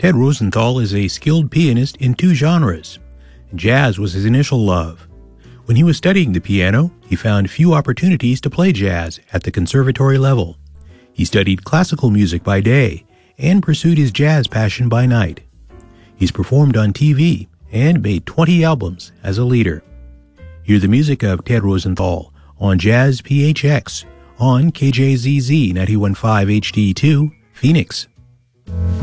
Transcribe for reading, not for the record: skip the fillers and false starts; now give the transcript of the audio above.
Ted Rosenthal is a skilled pianist in two genres. Jazz was his initial love. When he was studying the piano, he found few opportunities to play jazz at the conservatory level. He studied classical music by day and pursued his jazz passion by night. He's performed on TV and made 20 albums as a leader. Hear the music of Ted Rosenthal on Jazz PHX on KJZZ 91.5 HD2, Phoenix.